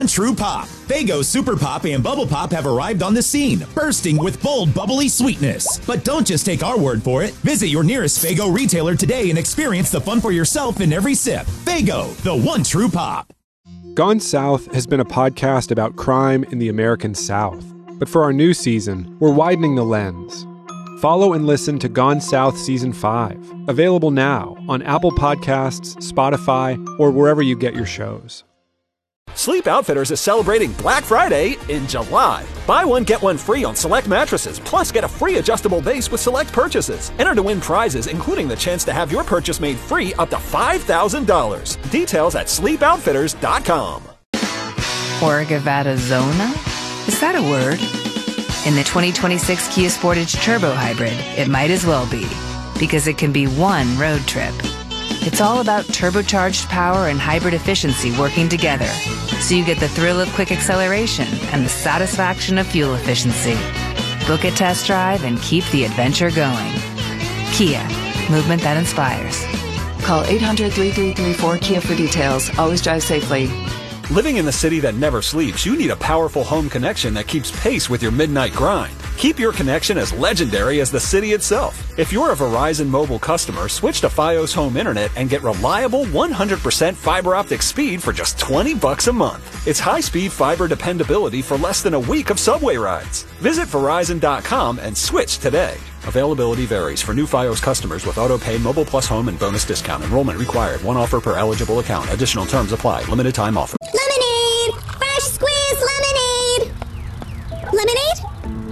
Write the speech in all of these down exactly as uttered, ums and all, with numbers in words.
True Pop. Faygo Super Pop and Bubble Pop have arrived on the scene, bursting with bold, bubbly sweetness. But don't just take our word for it. Visit your nearest Faygo retailer today and experience the fun for yourself in every sip. Faygo, the one true pop. Gone South has been a podcast about crime in the American South. But for our new season, we're widening the lens. Follow and listen to Gone South Season five, available now on Apple Podcasts, Spotify, or wherever you get your shows. Sleep Outfitters is celebrating Black Friday in July. Buy one, get one free on select mattresses, plus get a free adjustable base with select purchases. Enter to win prizes, including the chance to have your purchase made free up to five thousand dollars. Details at sleep outfitters dot com. Orgavada Zona? Is that a word? In the twenty twenty-six Kia Sportage Turbo Hybrid, it might as well be, because it can be one road trip. It's all about turbocharged power and hybrid efficiency working together, so you get the thrill of quick acceleration and the satisfaction of fuel efficiency. Book a test drive and keep the adventure going. Kia, movement that inspires. Call eight hundred, three three three, four, K I A for details. Always drive safely. Living in the city that never sleeps, you need a powerful home connection that keeps pace with your midnight grind. Keep your connection as legendary as the city itself. If you're a Verizon mobile customer, switch to Fios Home Internet and get reliable one hundred percent fiber optic speed for just twenty bucks a month. It's high-speed fiber dependability for less than a week of subway rides. Visit Verizon dot com and switch today. Availability varies for new Fios customers with auto-pay, Mobile Plus Home, and bonus discount. Enrollment required. One offer per eligible account. Additional terms apply. Limited time offer. Lemonade! Fresh squeezed lemonade! Lemonade?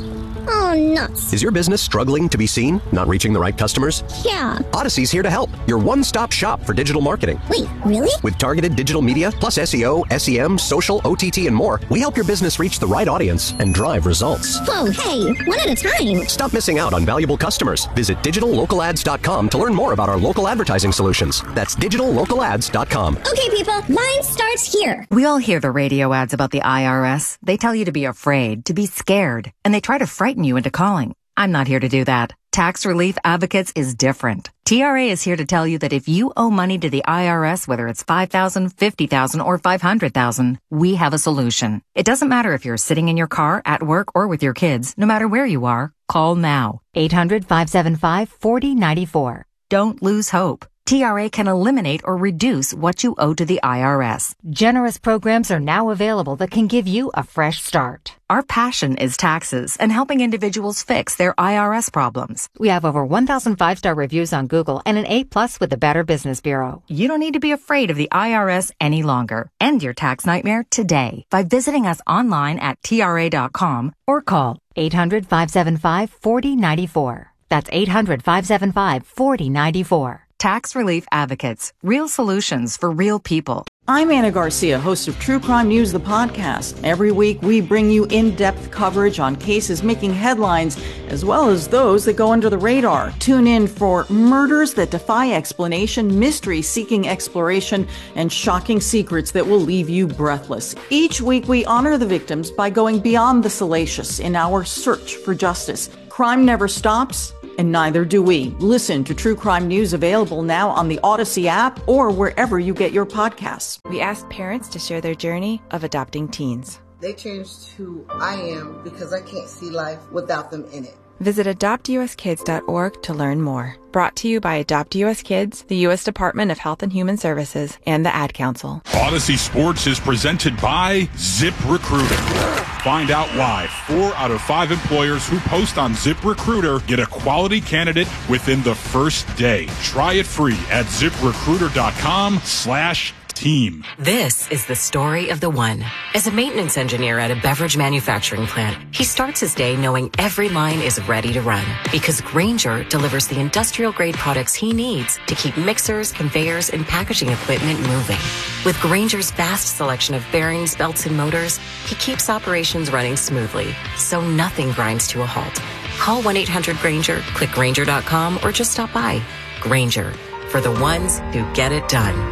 Oh, nuts. Is your business struggling to be seen? Not reaching the right customers? Yeah. Odyssey's here to help. Your one-stop shop for digital marketing. Wait, really? With targeted digital media, plus S E O, S E M, social, O T T, and more, we help your business reach the right audience and drive results. Whoa, hey, one at a time. Stop missing out on valuable customers. Visit digital local ads dot com to learn more about our local advertising solutions. That's digital local ads dot com. Okay, people, mine starts here. We all hear the radio ads about the I R S. They tell you to be afraid, to be scared, and they try to frighten you into calling. I'm not here to do that. Tax Relief Advocates is different. T R A is here to tell you that if you owe money to the I R S, whether it's five thousand dollars, fifty thousand dollars, or five hundred thousand dollars, we have a solution. It doesn't matter if you're sitting in your car, at work, or with your kids. No matter where you are, call now. eight hundred, five seven five, four zero nine four. Don't lose hope. T R A can eliminate or reduce what you owe to the I R S. Generous programs are now available that can give you a fresh start. Our passion is taxes and helping individuals fix their I R S problems. We have over one thousand five-star reviews on Google and an A plus with the Better Business Bureau. You don't need to be afraid of the I R S any longer. End your tax nightmare today by visiting us online at T R A dot com or call eight hundred, five seven five, four zero nine four. That's eight hundred, five seven five, four zero nine four. Tax Relief Advocates. Real solutions for real people. I'm Anna Garcia, host of True Crime News, the podcast. Every week, we bring you in-depth coverage on cases making headlines, as well as those that go under the radar. Tune in for murders that defy explanation, mysteries seeking exploration, and shocking secrets that will leave you breathless. Each week, we honor the victims by going beyond the salacious in our search for justice. Crime never stops, and neither do we. Listen to True Crime News, available now on the Odyssey app or wherever you get your podcasts. We asked parents to share their journey of adopting teens. They changed who I am because I can't see life without them in it. Visit adopt U S kids dot org to learn more. Brought to you by Adopt U S Kids, the U S Department of Health and Human Services, and the Ad Council. Odyssey Sports is presented by ZipRecruiter. Find out why four out of five employers who post on ZipRecruiter get a quality candidate within the first day. Try it free at ZipRecruiter.com slash team. This is the story of the one. As a maintenance engineer at a beverage manufacturing plant, he starts his day knowing every line is ready to run because Grainger delivers the industrial-grade products he needs to keep mixers, conveyors, and packaging equipment moving. With Grainger's vast selection of bearings, belts, and motors, he keeps operations running smoothly, so nothing grinds to a halt. Call one eight hundred Grainger, click Grainger dot com, or just stop by. Grainger, for the ones who get it done.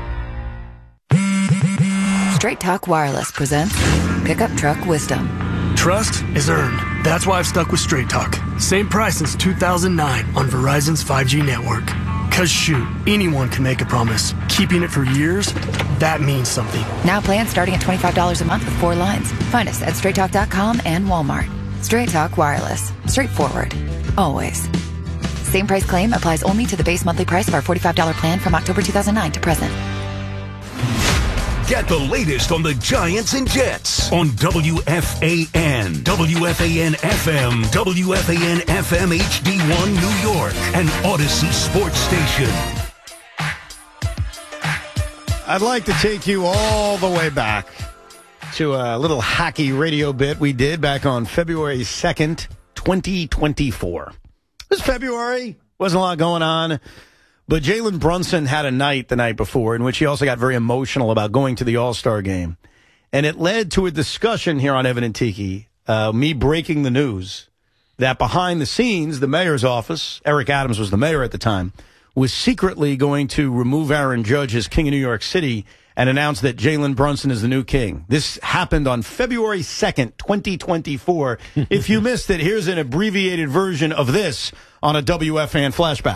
Straight Talk Wireless presents Pickup Truck Wisdom. Trust is earned. That's why I've stuck with Straight Talk. Same price since two thousand nine on Verizon's five G network. Because shoot, anyone can make a promise. Keeping it for years, that means something. Now plans starting at twenty-five dollars a month with four lines. Find us at straight talk dot com and Walmart. Straight Talk Wireless. Straightforward. Always. Same price claim applies only to the base monthly price of our forty-five dollars plan from October two thousand nine to present. Get the latest on the Giants and Jets on W F A N, W F A N F M, W F A N F M H D one New York, and Odyssey Sports Station. I'd like to take you all the way back to a little hacky radio bit we did back on February second, twenty twenty-four. It was February, wasn't a lot going on. But Jalen Brunson had a night the night before in which he also got very emotional about going to the All-Star game. And it led to a discussion here on Evan and Tiki, uh, me breaking the news that behind the scenes, the mayor's office, Eric Adams was the mayor at the time, was secretly going to remove Aaron Judge as king of New York City and announce that Jalen Brunson is the new king. This happened on February second, twenty twenty-four. If you missed it, here's an abbreviated version of this on a W F A N flashback.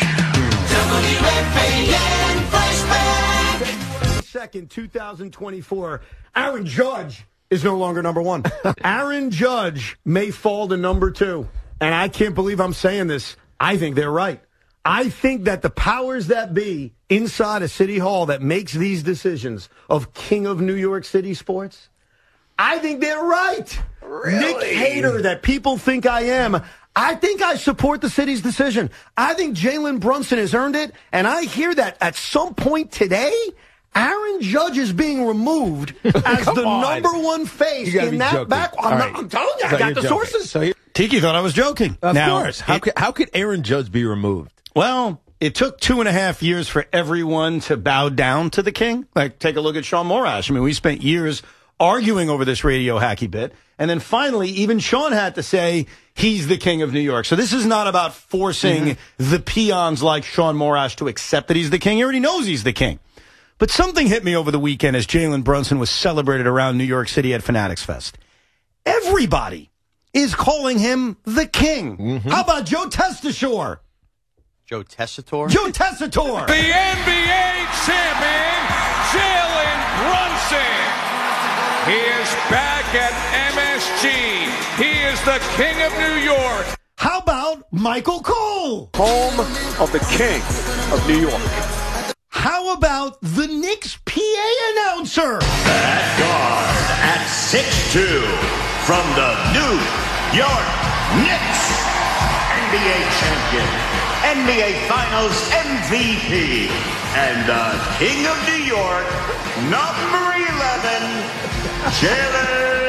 W F A N flashback. Second, two thousand twenty-four. Aaron Judge is no longer number one. Aaron Judge may fall to number two. And I can't believe I'm saying this. I think they're right. I think that the powers that be inside of City Hall that makes these decisions of King of New York City sports, I think they're right. Really? Nick Hater that people think I am. I think I support the city's decision. I think Jalen Brunson has earned it, and I hear that at some point today, Aaron Judge is being removed as the on. number one face in that joking. back. I'm, not, right. I'm telling you, so I got the joking. sources. So Tiki thought I was joking. Of now, course. How, it, could, how could Aaron Judge be removed? Well, it took two and a half years for everyone to bow down to the king. Like, take a look at Sean Morash. I mean, we spent years arguing over this radio hacky bit. And then finally, even Sean had to say he's the king of New York. So this is not about forcing mm-hmm. the peons like Sean Morash to accept that he's the king. He already knows he's the king. But something hit me over the weekend as Jalen Brunson was celebrated around New York City at Fanatics Fest. Everybody is calling him the king. Mm-hmm. How about Joe Tessitore? Joe Tessitore? Joe Tessitore! The N B A champion, Jalen Brunson. He is back at M S G. He is the king of New York. How about Michael Cole? Home of the king of New York. How about the Knicks P A announcer? At guard, at six two, from the New York Knicks, N B A champion, N B A Finals M V P, and the king of New York, number eleven, Jalen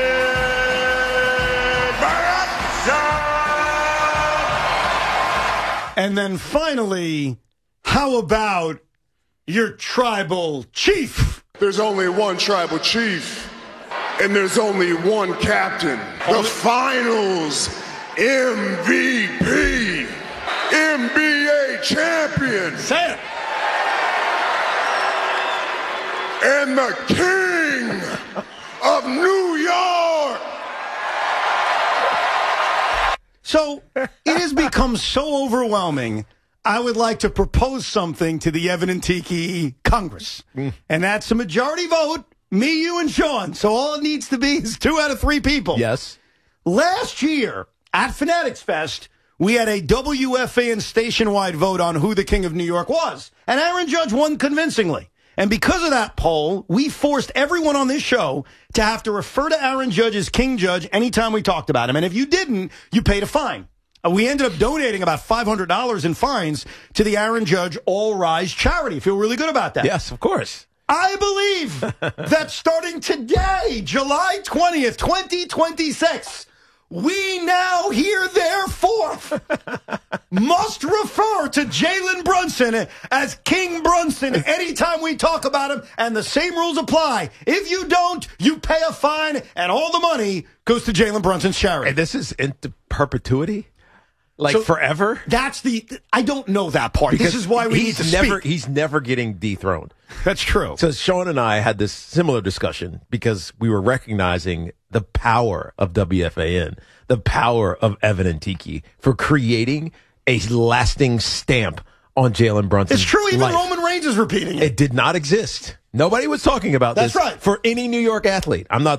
Brunson. And then finally, how about your tribal chief? There's only one tribal chief, and there's only one captain. The finals M V P, N B A champion. Say it. And the king of New York. So it has become so overwhelming. I would like to propose something to the Evan and Tiki Congress. Mm. And that's a majority vote, me, you, and Sean. So all it needs to be is two out of three people. Yes. Last year at Fanatics Fest, we had a W F A N station-wide vote on who the king of New York was. And Aaron Judge won convincingly. And because of that poll, we forced everyone on this show to have to refer to Aaron Judge as King Judge anytime we talked about him. And if you didn't, you paid a fine. Uh, we ended up donating about five hundred dollars in fines to the Aaron Judge All Rise charity. Feel really good about that. Yes, of course. I believe that starting today, July twentieth, twenty twenty-six, we now here therefore must refer to Jalen Brunson as King Brunson anytime we talk about him, and the same rules apply. If you don't, you pay a fine, and all the money goes to Jalen Brunson's charity. And this is into perpetuity? Like so forever? That's the, I don't know that part. Because this is why we need to never, speak. He's never getting dethroned. That's true. So Sean and I had this similar discussion because we were recognizing the power of W F A N, the power of Evan and Tiki for creating a lasting stamp on Jalen Brunson. It's true. Even life. Roman Reigns is repeating it. It did not exist. Nobody was talking about That's this right. for any New York athlete. I'm not